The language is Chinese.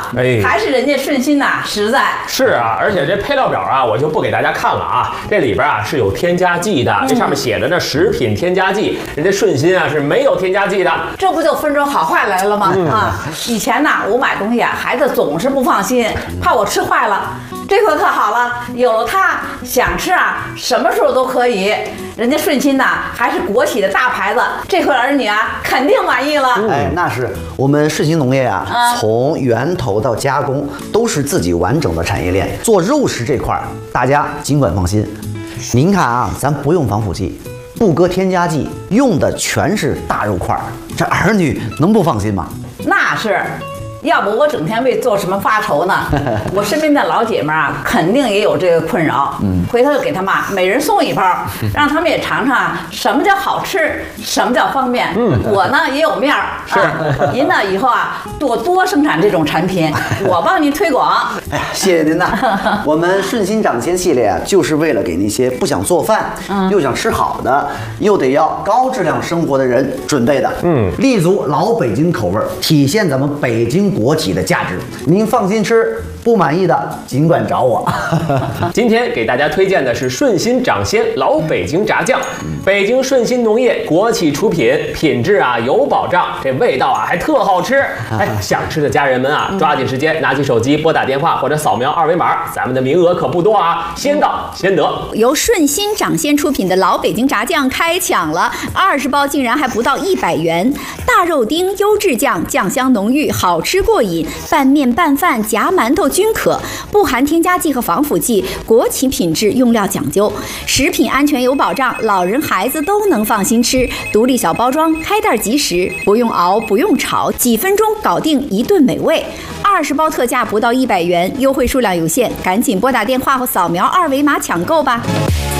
还是人家顺心呐，实在。 是啊，而且这配料表啊，我就不给大家看了啊，这里边啊是有添加剂的，这上面写着呢食品添加剂，人家顺心啊是没有添加剂的。 这不就分出好坏来了吗？以前呢，我买东西啊，孩子总是不放心，怕我吃坏了。这回可好了，有了它，想吃啊，什么时候都可以。人家顺心呐，还是国企的大牌子，这回儿女啊肯定满意了。 哎，那是我们顺心农业啊，从源头到加工都是自己完整的产业链。做肉食这块儿，大家尽管放心。您看啊，咱不用防腐剂，不搁添加剂，用的全是大肉块儿，这儿女能不放心吗？ 那是。要不我整天为做什么发愁呢？我身边的老姐们啊，肯定也有这个困扰。回头就给他们每人送一包，让他们也尝尝什么叫好吃，什么叫方便。我呢也有面儿，您呢以后啊多生产这种产品，我帮您推广。 哎呀，谢谢您呐！我们顺心掌鲜系列啊，就是为了给那些不想做饭，又想吃好的，又得要高质量生活的人准备的。立足老北京口味，体现咱们北京国企的价值，您放心吃，不满意的尽管找我。 今天给大家推荐的是顺心掌鲜老北京炸酱，北京顺心农业国企出品，品质啊有保障，这味道啊还特好吃。哎，想吃的家人们啊，抓紧时间拿起手机拨打电话或者扫描二维码，咱们的名额可不多啊，先到先得。 由顺心掌鲜出品的老北京炸酱开抢了，20包竟然还不到100元，大肉丁优质酱，酱香浓郁，好吃过瘾，拌面拌饭夹馒头均可，不含添加剂和防腐剂，国企品质，用料讲究，食品安全有保障，老人孩子都能放心吃。独立小包装，开袋即食，不用熬，不用炒，几分钟搞定一顿美味。20包特价不到100元，优惠数量有限，赶紧拨打电话或扫描二维码抢购吧。